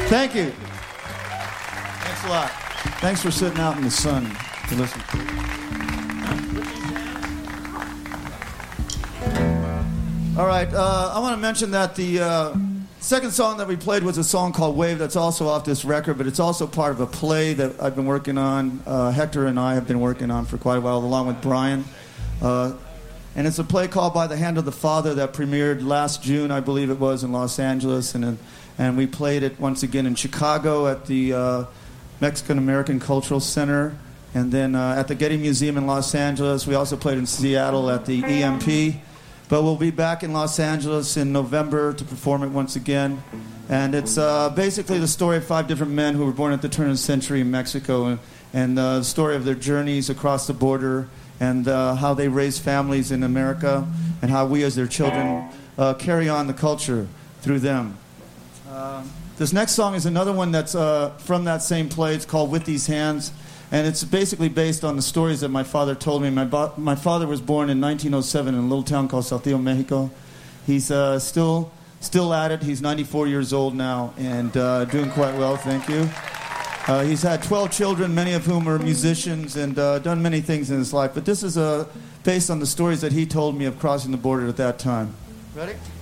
Thank you. Thanks a lot. Thanks for sitting out in the sun to listen. All right, I want to mention that the second song that we played was a song called Wave that's also off this record, but it's also part of a play that I've been working on. Hector and I have been working on for quite a while, along with Brian. And it's a play called By the Hand of the Father that premiered last June, I believe it was, in Los Angeles. And we played it once again in Chicago at the Mexican American Cultural Center. And then at the Getty Museum in Los Angeles. We also played in Seattle at the EMP. But we'll be back in Los Angeles in November to perform it once again. And it's basically the story of 5 different men who were born at the turn of the century in Mexico. And the story of their journeys across the border and how they raise families in America and how we as their children carry on the culture through them. This next song is another one that's from that same play. It's called With These Hands, and it's basically based on the stories that my father told me. My father was born in 1907 in a little town called Saltillo, Mexico. He's still at it. He's 94 years old now and doing quite well, thank you. He's had 12 children, many of whom are musicians, and done many things in his life. But this is based on the stories that he told me of crossing the border at that time. Ready?